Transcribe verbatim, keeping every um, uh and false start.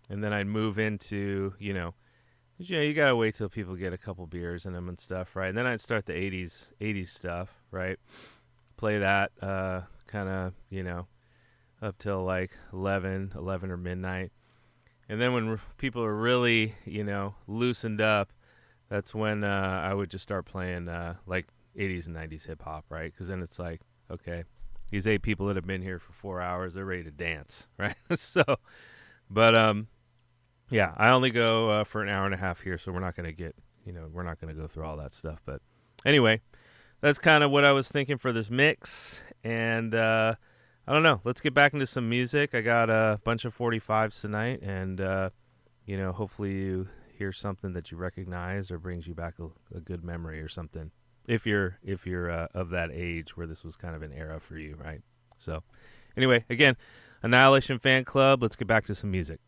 and then I'd move into, you know, 'cause, you know, you gotta wait till people get a couple beers in them and stuff, right? And then I'd start the eighties eighties stuff, right? Play that, uh, kind of, you know, up till like eleven, eleven or midnight. And then when r- people are really, you know, loosened up, that's when uh, I would just start playing uh, like eighties and nineties hip hop, right? Because then it's like, okay, these eight people that have been here for four hours, they're ready to dance, right? so, but um, yeah, I only go uh, for an hour and a half here, so we're not going to get, you know, we're not going to go through all that stuff. But anyway, that's kind of what I was thinking for this mix. And uh, I don't know. Let's get back into some music. I got a bunch of forty-fives tonight, and uh, you know, hopefully you hear something that you recognize or brings you back a, a good memory or something. If you're if you're uh, of that age where this was kind of an era for you, right? So, anyway, again, Annihilation Fan Club. Let's get back to some music.